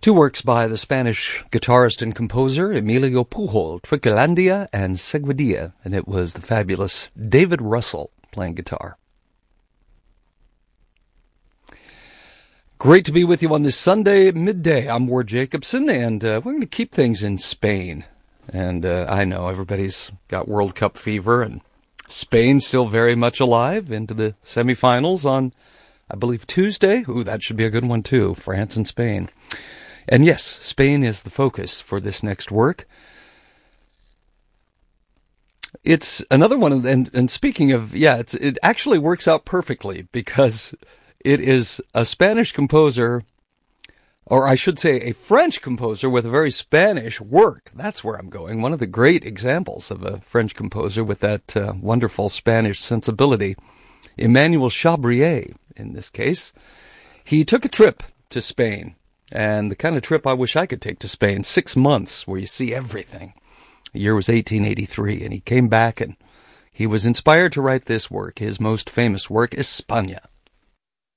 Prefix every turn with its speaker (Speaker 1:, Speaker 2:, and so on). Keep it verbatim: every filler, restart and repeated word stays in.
Speaker 1: Two works by the Spanish guitarist and composer Emilio Pujol, Triquilandia and Seguidilla, and it was the fabulous David Russell playing guitar. Great to be with you on this Sunday midday. I'm Ward Jacobson, and uh, we're going to keep things in Spain. And uh, I know everybody's got World Cup fever, and Spain's still very much alive into the semifinals on, I believe, Tuesday. Ooh, that should be a good one, too, France and Spain. And yes, Spain is the focus for this next work. It's another one, of, and, and speaking of, yeah, it's, it actually works out perfectly because it is a Spanish composer, or I should say a French composer with a very Spanish work. That's where I'm going. One of the great examples of a French composer with that uh, wonderful Spanish sensibility, Emmanuel Chabrier, in this case. He took a trip to Spain. And the kind of trip I wish I could take to Spain, six months where you see everything. The year was eighteen eighty-three, and he came back and he was inspired to write this work, his most famous work, España.